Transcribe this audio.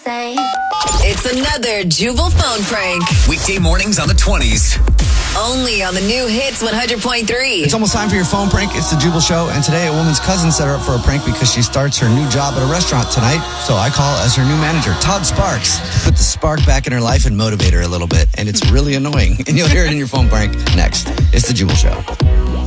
same. It's another Jubal phone prank. Weekday mornings on the 20s. Only on the new Hits 100.3. It's almost time for your phone prank. It's the Jubal Show. And today, a woman's cousin set her up for a prank because she starts her new job at a restaurant tonight. So I call as her new manager, Todd Sparks, to put the spark back in her life and motivate her a little bit. And it's really annoying. And you'll hear it in your phone prank next. It's the Jubal Show.